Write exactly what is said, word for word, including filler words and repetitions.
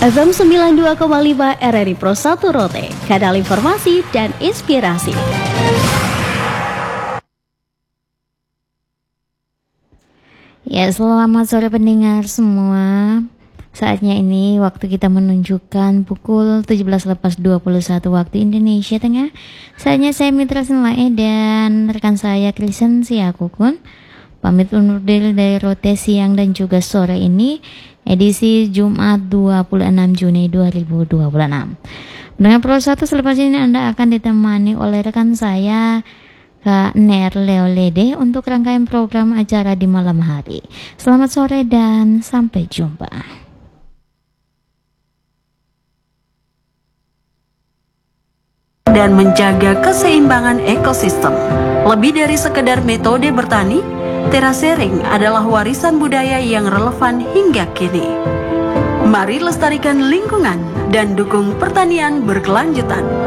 F M sembilan puluh dua koma lima R R I Pro satu Rote, kanal informasi dan inspirasi. Ya, selamat sore pendengar semua. Saatnya ini waktu kita menunjukkan pukul tujuh belas lebih dua puluh satu waktu Indonesia Tengah. Saatnya saya Mitra Senlae dan rekan saya Kristen Siakukun pamit undur diri dari Rote siang dan juga sore ini, edisi Jumat dua puluh enam Juni dua ribu dua puluh enam. Dengan Pro satu selepas ini Anda akan ditemani oleh rekan saya Kak Ner Leolede untuk rangkaian program acara di malam hari. Selamat sore dan sampai jumpa. Dan menjaga keseimbangan ekosistem. Lebih dari sekedar metode bertani, terasering adalah warisan budaya yang relevan hingga kini. Mari lestarikan lingkungan dan dukung pertanian berkelanjutan.